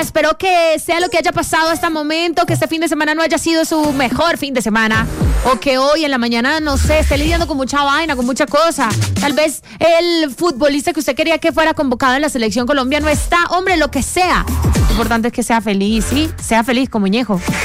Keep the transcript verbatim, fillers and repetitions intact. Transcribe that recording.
espero que sea lo que haya pasado hasta el momento, que este fin de semana no haya sido su mejor fin de semana, o que hoy en la mañana, no sé, esté lidiando con mucha vaina, con mucha cosa. Tal vez el futbolista que usted quería que fuera convocado en la selección Colombia no está. Hombre, lo que sea. Lo importante es que sea feliz, ¿sí? Sea feliz como Ñejo.